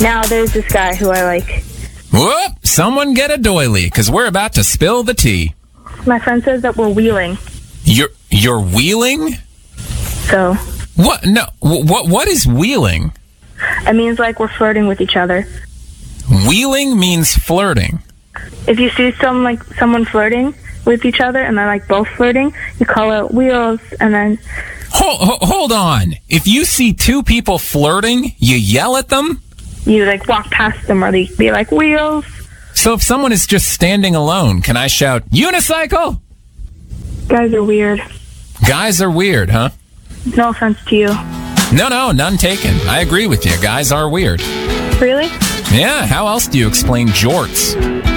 Now there's this guy who I like. Whoop! Someone get a doily, because we're about to spill the tea. My friend says that we're wheeling. You're wheeling? So. What? No. What is wheeling? It means like we're flirting with each other. Wheeling means flirting. If you see someone flirting with each other and they're like both flirting, you call out wheels and then... Hold on. If you see two people flirting, you yell at them? You like walk past them or they be like wheels. So if someone is just standing alone, can I shout, unicycle? Guys are weird. Guys are weird, huh? No offense to you. No, none taken. I agree with you. Guys are weird. Really? Yeah, how else do you explain jorts?